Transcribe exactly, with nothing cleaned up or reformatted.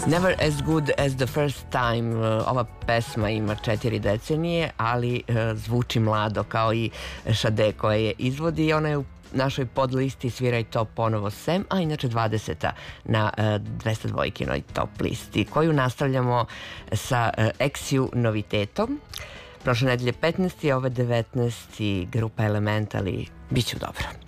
Never as good as the first time. Ova pesma ima četiri decenije, ali zvuči mlado kao i Šade koja je izvodi. Ona je u našoj podlisti Sviraj to ponovo sem, a inače dvadeseta na dvesta dvojkinoj top listi, koju nastavljamo sa Eksiju novitetom. Prošle nedelje petnaesti, ove devetnaesti grupa Elementali, bit ću dobro.